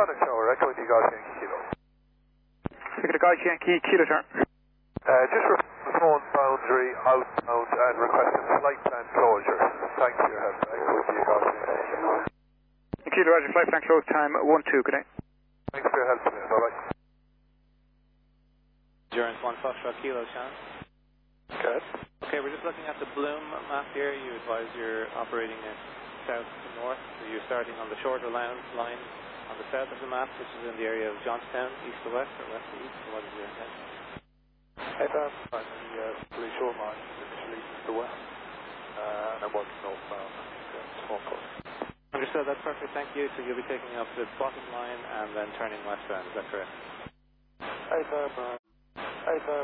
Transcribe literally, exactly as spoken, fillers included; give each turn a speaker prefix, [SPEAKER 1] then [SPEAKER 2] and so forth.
[SPEAKER 1] Connor Shower, Echo India Golf Yankee Kilo.
[SPEAKER 2] Ticket to Golf Yankee Kilo turn.
[SPEAKER 1] Uh, just for the phone boundary, outbound, and requesting flight plan closure. Thanks for your help, Echo India Golf Yankee Kilo.
[SPEAKER 2] Kilo Roger, flight plan close time one two, good day.
[SPEAKER 1] Thanks for your help today, bye-bye.
[SPEAKER 3] Endurance one Foxtrot Kilo, Shannon.
[SPEAKER 1] Good.
[SPEAKER 3] Okay, we're just looking at the Bloom map here. You advise you're operating it south to north. So you're starting on the shorter line, line on the south of the map, which is in the area of Johnstown, east to west, or west to east, or what is your intent?
[SPEAKER 1] Head up on the uh, blue shore line, initially east to west, uh, and I'm working northbound, uh, small course.
[SPEAKER 3] Understood, that's perfect, thank you. So you'll be taking up the bottom line and then turning westbound, is that correct?
[SPEAKER 1] Head up, uh, head up.